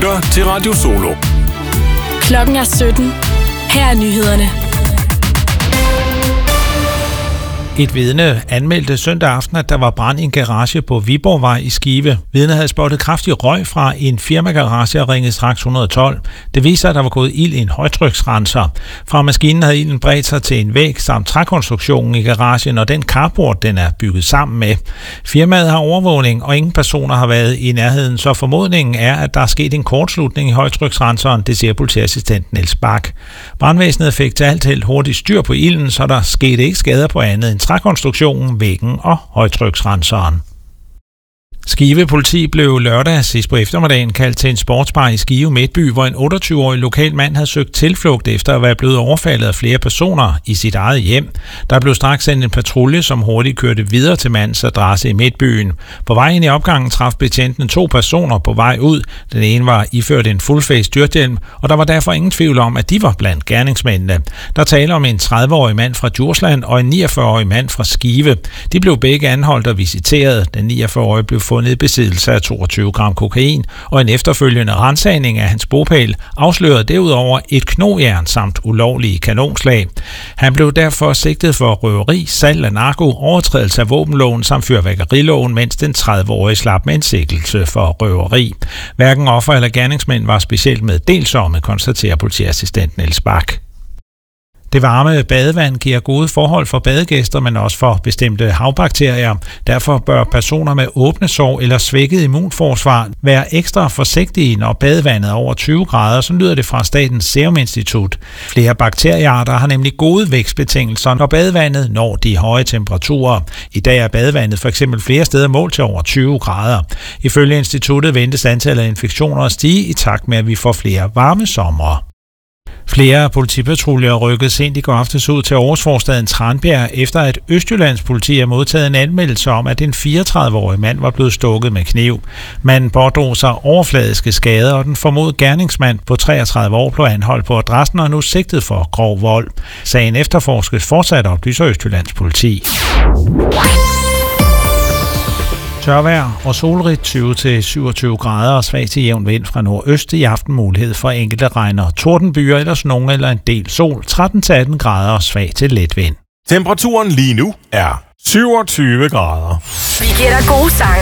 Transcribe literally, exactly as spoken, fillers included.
lytter til Radio Solo. Klokken er sytten. Her er nyhederne. Et vidne anmeldte søndag aften, at der var brand i en garage på Viborgvej i Skive. Vidnet havde spottet kraftig røg fra en firmagarage og ringede straks et hundrede og tolv. Det viser, at der var gået ild i en højtryksrenser. Fra maskinen havde ilden bredt sig til en væg samt trækonstruktionen i garagen og den carport, den er bygget sammen med. Firmaet har overvågning, og ingen personer har været i nærheden, så formodningen er, at der er sket en kortslutning i højtryksrenseren, det siger politiassistent Niels Bak. Brandvæsenet fik til alt held hurtigt styr på ilden, så der skete ikke skader på andet end trækonstruktionen, væggen og højtryksrenseren. Skive politi blev lørdag sidst på eftermiddagen kaldt til en sportsbar i Skive Midtby, hvor en otteogtyve-årig lokal mand havde søgt tilflugt efter at være blevet overfaldet af flere personer i sit eget hjem. Der blev straks sendt en patrulje, som hurtigt kørte videre til mandens adresse i Midtbyen. På vej ind i opgangen traf betjenten to personer på vej ud. Den ene var iført en full-face styrthjelm, og der var derfor ingen tvivl om, at de var blandt gerningsmændene. Der taler om en tredive-årig mand fra Djursland og en niogfyrre-årig mand fra Skive. De blev begge anholdt og visiteret. Den niogfyrre-årige blev fundet i besiddelse af toogtyve gram kokain, og en efterfølgende ransagning af hans bopæl afslørede derudover et knogjern samt ulovlige kanonslag. Han blev derfor sigtet for røveri, salg af narko, overtrædelse af våbenloven samt fyrværkeriloven, mens den tredive-årige slap med en sigtelse for røveri. Hverken offer eller gerningsmænd var specielt meddelsomme, konstaterer politiassistent Niels Bak. Det varme badevand giver gode forhold for badegæster, men også for bestemte havbakterier. Derfor bør personer med åbne sår eller svækket immunforsvar være ekstra forsigtige, når badevandet er over tyve grader, så lyder det fra Statens Serum Institut. Flere bakteriearter har nemlig gode vækstbetingelser, når badevandet når de høje temperaturer. I dag er badevandet for eksempel flere steder målt til over tyve grader. Ifølge instituttet ventes antallet af infektioner at stige i takt med, at vi får flere varme somre. Flere politipatruljer rykkede sent i går aftes ud til Aarhusforstaden Tranbjerg, efter at Østjyllands politi har modtaget en anmeldelse om, at en fireogtredive-årig mand var blevet stukket med kniv. Manden pådrog sig overfladiske skader, og den formodede gerningsmand på treogtredive år blev anholdt på adressen og nu sigtet for grov vold. Sagen efterforskes fortsat, oplyser Østjyllands politi. Tørvejr og solrigt tyve til syvogtyve grader og svag til jævn vind fra nordøst. I aften mulighed for enkelte regn- og tordenbyer, ellers nogen eller en del sol. tretten til atten grader og svag til let vind. Temperaturen lige nu er syvogtyve grader. Vi giver dig gode sange